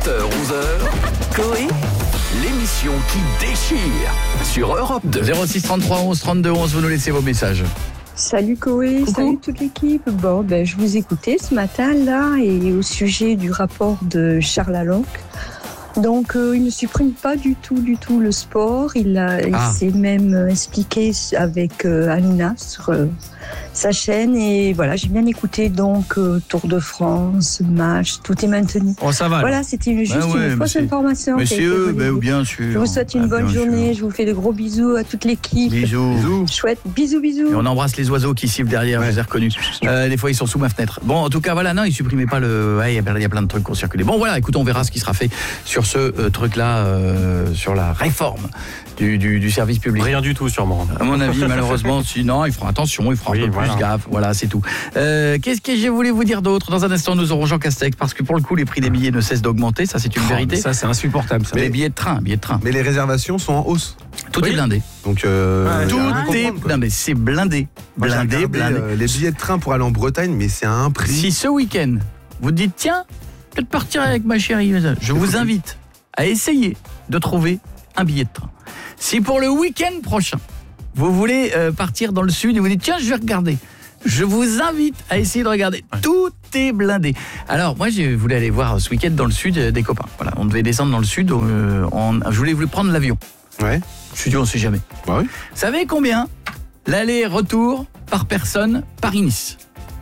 7h, 11h, Coé, l'émission qui déchire sur Europe 2. 06 33 11 32 11, vous nous laissez vos messages. Salut Coé, salut toute l'équipe. Bon, je vous écoutais ce matin là et au sujet du rapport de Charles Alonc. Donc, il ne supprime pas du tout le sport. Il s'est même expliqué avec Hanouna sur sa chaîne. Et voilà, j'ai bien écouté. Donc, Tour de France, match, tout est maintenu. Oh, ça va. Voilà, c'était juste une fausse information. Monsieur, bien sûr. Je vous souhaite une bonne journée. Je vous fais de gros bisous à toute l'équipe. Bisous. Chouette, bisous. Et on embrasse les oiseaux qui sifflent derrière, je les ai reconnus. Des fois, ils sont sous ma fenêtre. Bon, en tout cas, voilà, non, il supprimait pas le... Il y a plein de trucs qui ont circulé. Bon, voilà, écoute, on verra ce qui sera fait sur ce truc-là, sur la réforme du service public. Rien du tout, sûrement. À mon avis, malheureusement, sinon, ils feront attention, ils feront un peu plus gaffe. Voilà, c'est tout. Qu'est-ce que je voulais vous dire d'autre ? Dans un instant, nous aurons Jean Castex, parce que pour le coup, les prix des billets ne cessent d'augmenter. Ça, c'est une vérité. Ça, c'est insupportable. Ça. Mais les billets de train. Mais les réservations sont en hausse. Tout est blindé. Donc, tout est... Non, mais c'est blindé. Blindé. Les billets de train pour aller en Bretagne, mais c'est à un prix. Si ce week-end, vous dites, tiens, peut-être partir avec ma chérie, je vous invite à essayer de trouver un billet de train. Si pour le week-end prochain, vous voulez partir dans le sud et vous dites, tiens, je vais regarder, je vous invite à essayer de regarder. Tout est blindé. Alors, moi, je voulais aller voir ce week-end dans le sud des copains. Voilà, on devait descendre dans le sud. Je voulais prendre l'avion. Ouais. Je me suis dit, on ne sait jamais. Bah oui. Vous savez combien l'aller-retour par personne Paris-Nice?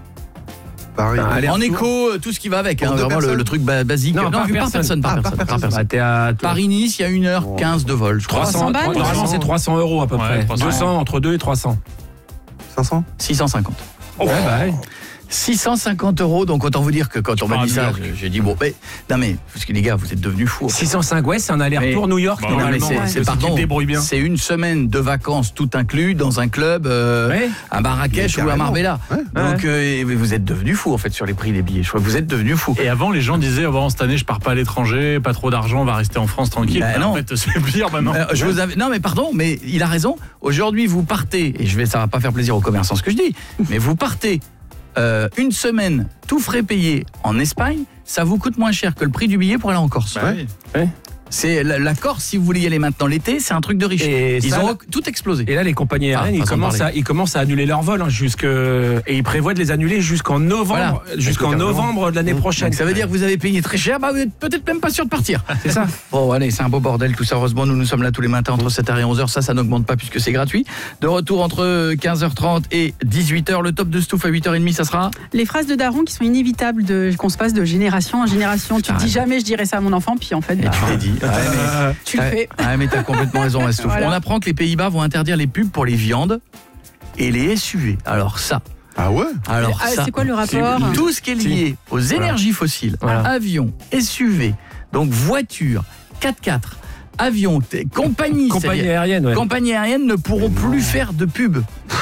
En écho, tout ce qui va avec, vraiment le truc basique. Non, par personne. Par personne. Paris-Nice, il y a 1h15 de vol. 300 balles. Normalement, c'est 300 € à peu près. 200, entre 2 et 300. 500 650. Oh, ouais. 650 €, donc autant vous dire que quand on m'a dit ça, j'ai dit parce que les gars, vous êtes devenus fous. 605, ouais, c'est un aller-retour New York. C'est une semaine de vacances tout inclus dans un club à Marrakech ou à Marbella. Donc vous êtes devenus fous en fait sur les prix des billets. Je crois que vous êtes devenus fous. Et avant, les gens disaient cette année je pars pas à l'étranger, pas trop d'argent, on va rester en France tranquille. Non. En fait, c'est pire maintenant. Non mais pardon, mais il a raison. Aujourd'hui, vous partez et ça va pas faire plaisir aux commerçants ce que je dis, mais vous partez une semaine, tout frais payé en Espagne, ça vous coûte moins cher que le prix du billet pour aller en Corse. C'est la Corse, si vous voulez y aller maintenant l'été, c'est un truc de riche. Ils ont tout explosé. Et là, les compagnies aériennes, ils commencent à annuler leurs vols et ils prévoient de les annuler jusqu'en novembre, de l'année prochaine. Donc ça veut dire que vous avez payé très cher, vous n'êtes peut-être même pas sûr de partir. C'est ça. Bon, allez, c'est un beau bordel tout ça. Heureusement, nous sommes là tous les matins entre 7h et 11h. Ça n'augmente pas puisque c'est gratuit. De retour entre 15h30 et 18h. Le top de Stouff à 8h30, ça sera les phrases de daron qui sont inévitables qu'on se passe de génération en génération. Tu te dis jamais je dirais ça à mon enfant, puis en fait... tu l'as dit. Tu le fais. Mais t'as complètement raison, Stouff. Voilà. On apprend que les Pays-Bas vont interdire les pubs pour les viandes et les SUV. Alors ça... Ah ouais. Alors ça, c'est quoi le rapport ? Tout ce qui est lié aux énergies fossiles, avions, SUV, donc voitures, 4x4, avions, compagnies aériennes ne pourront plus faire de pub.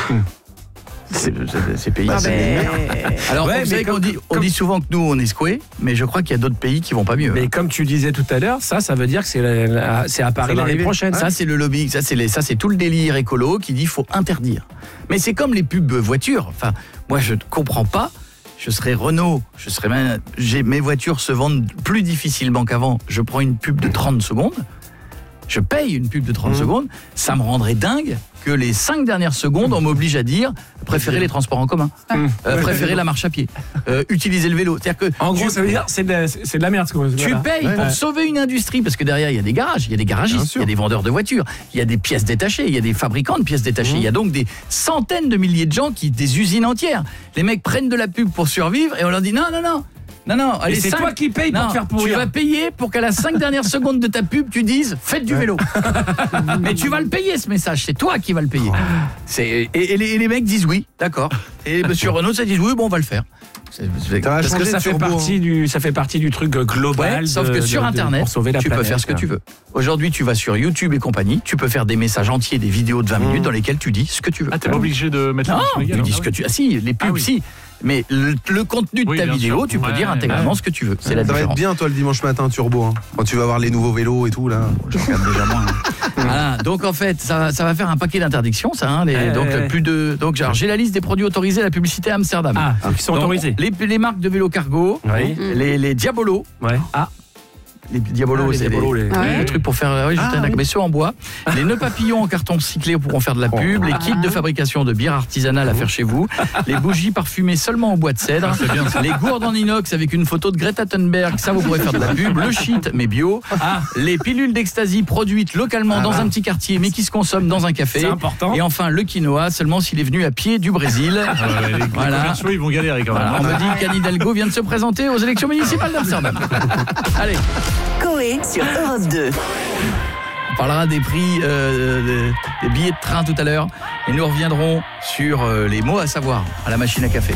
Ces pays. Alors, vous savez qu'on dit souvent que nous on est secoués, mais je crois qu'il y a d'autres pays qui vont pas mieux. Mais comme tu disais tout à l'heure, ça veut dire que c'est à Paris l'année prochaine. Ça c'est le lobby, ça c'est tout le délire écolo qui dit faut interdire. Mais c'est comme les pubs voitures. Enfin, moi je ne comprends pas. Je serais Renault, mes voitures se vendent plus difficilement qu'avant. Je prends une pub de 30 secondes. Je paye une pub de 30 secondes, ça me rendrait dingue que les 5 dernières secondes, on m'oblige à dire préférez les transports en commun, préférez la marche à pied, utilisez le vélo. C'est-à-dire que en gros, ça veut dire c'est de la merde. Tu payes pour sauver une industrie parce que derrière il y a des garages, il y a des garagistes, il y a des vendeurs de voitures, il y a des pièces détachées, il y a des fabricants de pièces détachées, il y a donc des centaines de milliers de gens des usines entières. Les mecs prennent de la pub pour survivre et on leur dit non, allez, c'est toi qui payes pour te faire pourrir. Tu vas payer pour qu'à la 5 dernières secondes de ta pub, tu dises faites du vélo. Mais tu vas le payer ce message, c'est toi qui vas le payer. Et les mecs disent oui, d'accord. Et monsieur Renault, ça dit oui, bon, on va le faire. Parce que ça fait partie du truc global. Sauf que sur Internet, tu peux faire ce que tu veux. Aujourd'hui, tu vas sur YouTube et compagnie, tu peux faire des messages entiers, des vidéos de 20 minutes dans lesquelles tu dis ce que tu veux. Ah, t'es pas obligé de mettre la tu dis ce que tu... Ah si, les pubs, si. Mais le contenu de ta vidéo, tu peux dire intégralement ce que tu veux. C'est la différence. Ça va être bien, toi, le dimanche matin, Turbo. Quand tu vas voir les nouveaux vélos et tout, là. Je regarde déjà moins. Voilà, donc en fait, ça va faire un paquet d'interdictions, ça. Donc, j'ai la liste des produits autorisés à la publicité à Amsterdam. Qui sont autorisés. Les marques de vélo cargo, les Diabolo. Les diabolos, c'est les le truc pour faire mais ceux en bois. Les nœuds papillons en carton recyclé pour en faire de la pub. Les kits de fabrication de bière artisanale à faire chez vous. Les bougies parfumées seulement en bois de cèdre. Les gourdes en inox avec une photo de Greta Thunberg, ça vous pourrez faire de la pub. Le shit, mais bio. Les pilules d'ecstasy produites localement dans un petit quartier, mais qui se consomment dans un café. C'est important. Et enfin, le quinoa, seulement s'il est venu à pied du Brésil. Les commerciaux, ils vont galérer quand même. On me dit qu'Anne Hidalgo vient de se présenter aux élections municipales d'Amsterdam. Allez. Coé sur Europe 2. On parlera des prix des billets de train tout à l'heure et nous reviendrons sur les mots à savoir à la machine à café.